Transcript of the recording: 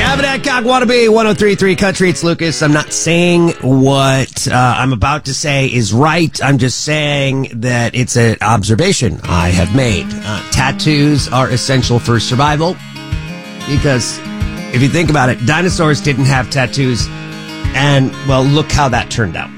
Gavin Adcock, Wannabe, 103.3 Country. It's Lucas. I'm not saying what I'm about to say is right. I'm just saying that it's an observation I have made. Tattoos are essential for survival because if you think about it, dinosaurs didn't have tattoos, and, well, look how that turned out.